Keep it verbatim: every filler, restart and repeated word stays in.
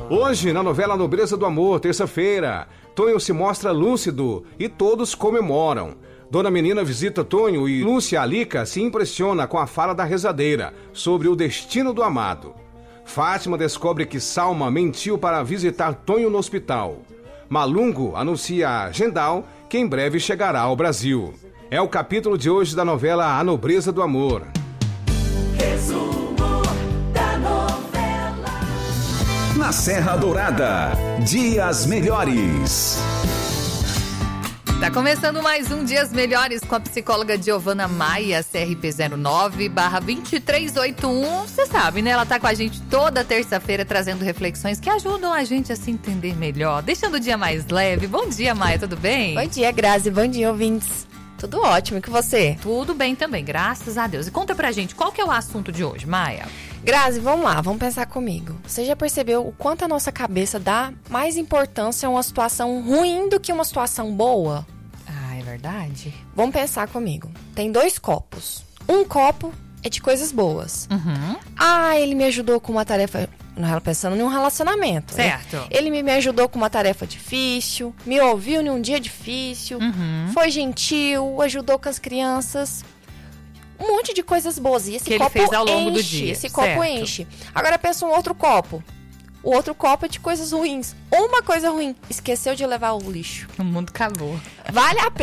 Hoje, na novela Nobreza do Amor, terça-feira, Tonho se mostra lúcido e todos comemoram. Dona Menina visita Tonho e Lúcia Alica se impressiona com a fala da rezadeira sobre o destino do amado. Fátima descobre que Salma mentiu para visitar Tonho no hospital. Malungo anuncia a Gendal que em breve chegará ao Brasil. É o capítulo de hoje da novela A Nobreza do Amor. Resumo da novela. Na Serra Dourada, Dias Melhores. Tá começando mais um Dias Melhores com a psicóloga Giovana Maia, C R P zero nove barra dois três oito um. Você sabe, né? Ela tá com a gente toda terça-feira trazendo reflexões que ajudam a gente a se entender melhor, deixando o dia mais leve. Bom dia, Maia, tudo bem? Bom dia, Grazi. Bom dia, ouvintes. Tudo ótimo, e com você? Tudo bem também, graças a Deus. E conta pra gente, qual que é o assunto de hoje, Maia? Grazi, vamos lá, vamos pensar comigo. Você já percebeu o quanto a nossa cabeça dá mais importância a uma situação ruim do que uma situação boa? Ah, é verdade? Vamos pensar comigo. Tem dois copos. Um copo é de coisas boas. Uhum. Ah, ele me ajudou com uma tarefa... Pensando em um relacionamento. Certo. Né? Ele me, me ajudou com uma tarefa difícil, me ouviu em um dia difícil, Uhum. foi gentil, ajudou com as crianças. Um monte de coisas boas. E esse Que copo ele fez ao longo enche, do dia. Esse copo Certo. enche. Agora pensa um outro copo. O outro copo é de coisas ruins. Uma coisa ruim. Esqueceu de levar o lixo. O mundo acabou. Vale a pena